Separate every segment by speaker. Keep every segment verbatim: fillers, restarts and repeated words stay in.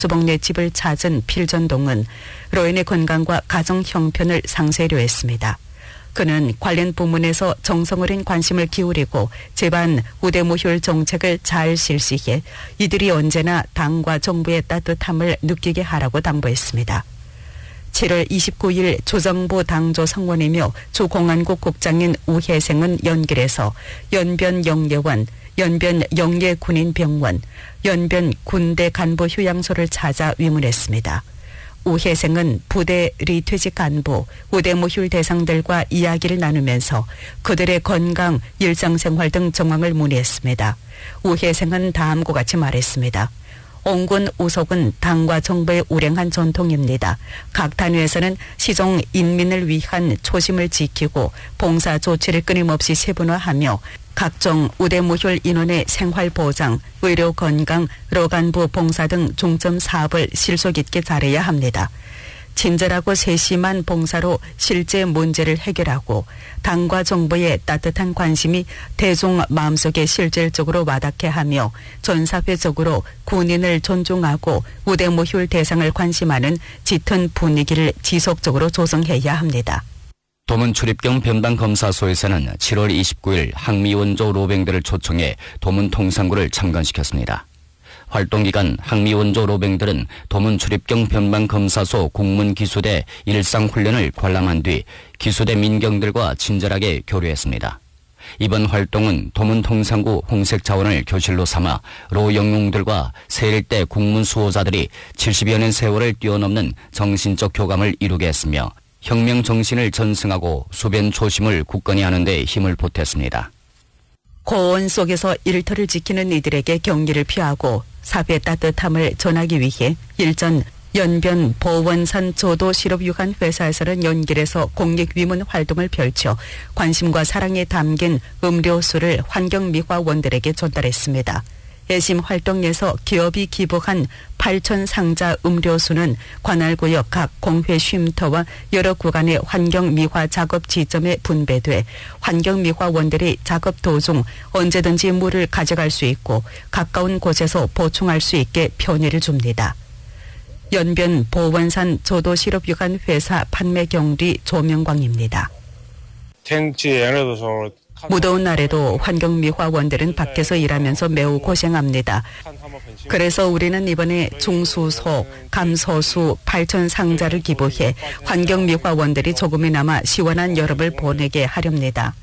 Speaker 1: 수복내 집을 찾은 필전동은 로엔의 건강과 가정 형편을 상세히려 했습니다. 그는 관련 부문에서 정성 어린 관심을 기울이고 집안 우대모효율 정책을 잘 실시해 이들이 언제나 당과 정부의 따뜻함을 느끼게 하라고 당부했습니다. 칠월 이십구일 조정부 당조 성원이며 주공안국 국장인 우혜생은 연길에서 연변 영예원, 연변 영예군인병원, 연변 군대 간부 휴양소를 찾아 위문했습니다. 우혜생은 부대 리퇴직 간부, 우대모휴 대상들과 이야기를 나누면서 그들의 건강, 일상생활 등 정황을 문의했습니다. 우혜생은 다음과 같이 말했습니다. 옹군 우속은 당과 정부의 우량한 전통입니다. 각 단위에서는 시종 인민을 위한 초심을 지키고 봉사 조치를 끊임없이 세분화하며 각종 우대모효율 인원의 생활 보장, 의료 건강, 로간부 봉사 등 중점 사업을 실속 있게 잘해야 합니다. 친절하고 세심한 봉사로 실제 문제를 해결하고 당과 정부의 따뜻한 관심이 대중 마음속에 실질적으로 와닿게 하며 전사회적으로 군인을 존중하고 우대모효율 대상을 관심하는 짙은 분위기를 지속적으로 조성해야 합니다.
Speaker 2: 도문 출입경 변방검사소에서는 칠월 이십구일 항미원조 로뱅들을 초청해 도문 통상구를 참관시켰습니다. 활동기간 항미원조 로뱅들은 도문 출입경 변방검사소 공문기수대 일상훈련을 관람한 뒤 기수대 민경들과 친절하게 교류했습니다. 이번 활동은 도문 통상구 홍색자원을 교실로 삼아 로 영웅들과 세일대 국문 수호자들이 칠십여 년 세월을 뛰어넘는 정신적 교감을 이루게 했으며 혁명 정신을 전승하고 수변 초심을 굳건히 하는 데 힘을 보탰습니다.
Speaker 1: 고온 속에서 일터를 지키는 이들에게 격려를 표하고 사회의 따뜻함을 전하기 위해 일전 연변 보원산 조도 실업유관 회사에서는 연길에서 공익위문 활동을 펼쳐 관심과 사랑이 담긴 음료수를 환경미화원들에게 전달했습니다. 애심 활동에서 기업이 기부한 팔천 상자 음료수는 관할구역 각 공회 쉼터와 여러 구간의 환경미화 작업 지점에 분배돼 환경미화원들이 작업 도중 언제든지 물을 가져갈 수 있고 가까운 곳에서 보충할 수 있게 편의를 줍니다. 연변 보원산 조도실업유관 회사 판매 경리 조명광입니다. 무더운 날에도 환경미화원들은 밖에서 일하면서 매우 고생합니다. 그래서 우리는 이번에 중수소, 감소수 팔천 상자를 기부해 환경미화원들이 조금이나마 시원한 여름을 보내게 하렵니다.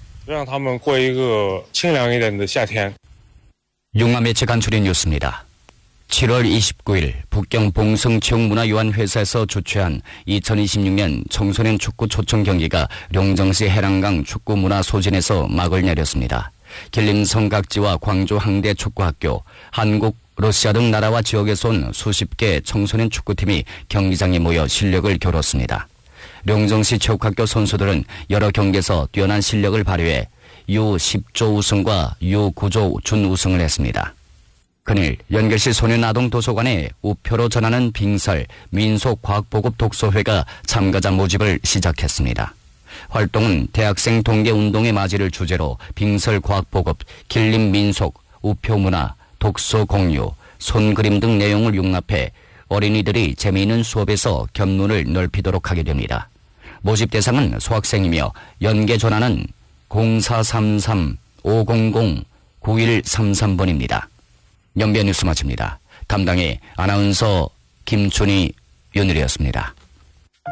Speaker 2: 용암매체 간추린 뉴스입니다. 칠월 이십구일 북경 봉성체육문화유한회사에서 주최한 이천이십육년 청소년 축구 초청 경기가 룡정시 해랑강 축구문화소진에서 막을 내렸습니다. 길림 성각지와 광주 항대 축구학교, 한국, 러시아 등 나라와 지역에서 온 수십 개 청소년 축구팀이 경기장에 모여 실력을 겨뤘습니다. 룡정시 체육학교 선수들은 여러 경기에서 뛰어난 실력을 발휘해 유 십조 우승과 유 구조 준우승을 했습니다. 그날 연결시 소년아동도서관에 우표로 전하는 빙설 민속과학보급 독서회가 참가자 모집을 시작했습니다. 활동은 대학생 동계운동의 맞이를 주제로 빙설과학보급, 길림민속, 우표문화, 독서공유, 손그림 등 내용을 융합해 어린이들이 재미있는 수업에서 견문을 넓히도록 하게 됩니다. 모집 대상은 소학생이며 연계 전화는 공사삼삼 오공공 구일삼삼번입니다. 연변 뉴스 마칩니다. 담당의 아나운서 김춘희, 윤일이었습니다.